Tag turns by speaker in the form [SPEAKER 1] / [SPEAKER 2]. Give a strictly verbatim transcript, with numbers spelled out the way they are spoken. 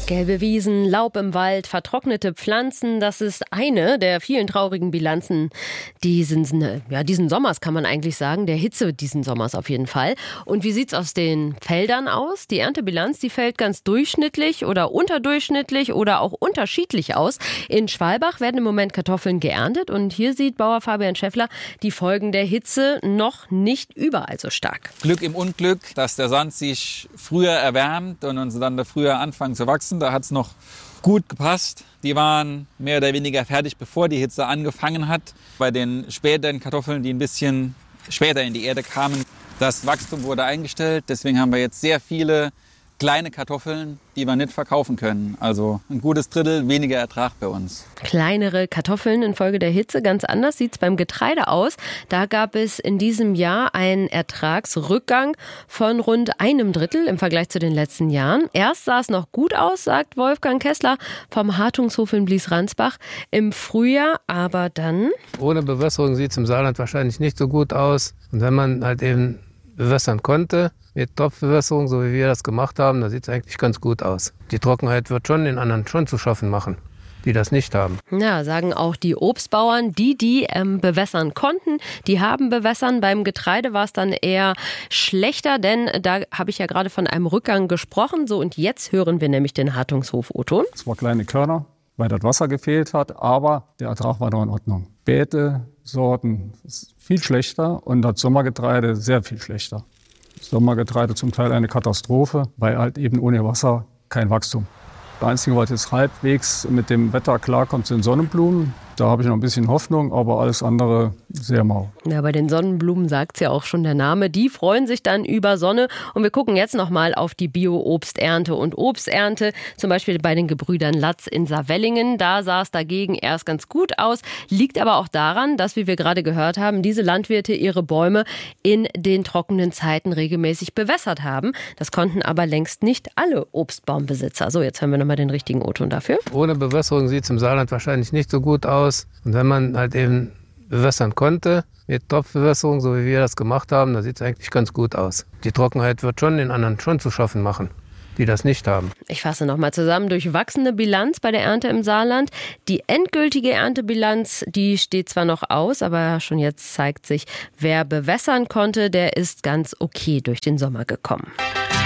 [SPEAKER 1] Gelbe Wiesen, Laub im Wald, vertrocknete Pflanzen, das ist eine der vielen traurigen Bilanzen diesen, ja, diesen Sommers, kann man eigentlich sagen, der Hitze diesen Sommers auf jeden Fall. Und wie sieht's aus den Feldern aus? Die Erntebilanz, die fällt ganz durchschnittlich oder unterdurchschnittlich oder auch unterschiedlich aus. In Schwalbach werden im Moment Kartoffeln geerntet und hier sieht Bauer Fabian Schäffler die Folgen der Hitze noch nicht überall so stark.
[SPEAKER 2] Glück im Unglück, dass der Sand sich früher erwärmt und uns dann früher anfangen zu wachsen. Da hat es noch gut gepasst. Die waren mehr oder weniger fertig, bevor die Hitze angefangen hat. Bei den späteren Kartoffeln, die ein bisschen später in die Erde kamen, das Wachstum wurde eingestellt. Deswegen haben wir jetzt sehr viele kleine Kartoffeln, die wir nicht verkaufen können. Also ein gutes Drittel weniger Ertrag bei uns.
[SPEAKER 1] Kleinere Kartoffeln infolge der Hitze. Ganz anders sieht es beim Getreide aus. Da gab es in diesem Jahr einen Ertragsrückgang von rund einem Drittel im Vergleich zu den letzten Jahren. Erst sah es noch gut aus, sagt Wolfgang Kessler vom Hartungshof in Blies-Ransbach im Frühjahr, aber dann...
[SPEAKER 3] Ohne Bewässerung sieht es im Saarland wahrscheinlich nicht so gut aus. Und wenn man halt eben bewässern konnte, mit Tropfbewässerung, so wie wir das gemacht haben, da sieht es eigentlich ganz gut aus. Die Trockenheit wird schon den anderen schon zu schaffen machen, die das nicht haben.
[SPEAKER 1] Ja, sagen auch die Obstbauern, die, die ähm, bewässern konnten, die haben bewässern. Beim Getreide war es dann eher schlechter, denn da habe ich ja gerade von einem Rückgang gesprochen. So, und jetzt hören wir nämlich den Hartungshof O-Ton.
[SPEAKER 4] Es war kleine Körner, weil das Wasser gefehlt hat, aber der Ertrag war noch in Ordnung. Beete-Sorten viel schlechter und das Sommergetreide sehr viel schlechter. Sommergetreide zum Teil eine Katastrophe, weil halt eben ohne Wasser kein Wachstum. Das Einzige, was jetzt halbwegs mit dem Wetter klarkommt, sind Sonnenblumen. Da habe ich noch ein bisschen Hoffnung, aber alles andere sehr mau.
[SPEAKER 1] Ja, bei den Sonnenblumen sagt es ja auch schon der Name. Die freuen sich dann über Sonne. Und wir gucken jetzt nochmal auf die Bio-Obsternte und Obsternte. Zum Beispiel bei den Gebrüdern Latz in Saarwellingen. Da sah es dagegen erst ganz gut aus. Liegt aber auch daran, dass, wie wir gerade gehört haben, diese Landwirte ihre Bäume in den trockenen Zeiten regelmäßig bewässert haben. Das konnten aber längst nicht alle Obstbaumbesitzer. So, jetzt hören wir nochmal den richtigen O-Ton dafür.
[SPEAKER 3] Ohne Bewässerung sieht es im Saarland wahrscheinlich nicht so gut aus. Und wenn man halt eben bewässern konnte, mit Tropfbewässerung, so wie wir das gemacht haben, da sieht es eigentlich ganz gut aus. Die Trockenheit wird schon den anderen schon zu schaffen machen, die das nicht haben.
[SPEAKER 1] Ich fasse nochmal zusammen. Durchwachsene Bilanz bei der Ernte im Saarland. Die endgültige Erntebilanz, die steht zwar noch aus, aber schon jetzt zeigt sich, wer bewässern konnte, der ist ganz okay durch den Sommer gekommen.